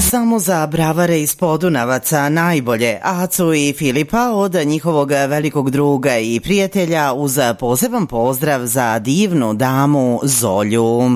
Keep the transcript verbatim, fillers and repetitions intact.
Samo za bravare iz Podunavaca najbolje Acu i Filipa od njihovog velikog druga i prijatelja uz poseban pozdrav za divnu damu Zolju.